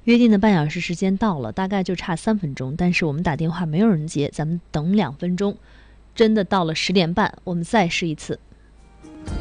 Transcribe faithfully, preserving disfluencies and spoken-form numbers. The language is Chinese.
约定的半小时时间到了，大概就差三分钟，但是我们打电话没有人接，咱们等两分钟，真的到了十点半，我们再试一次。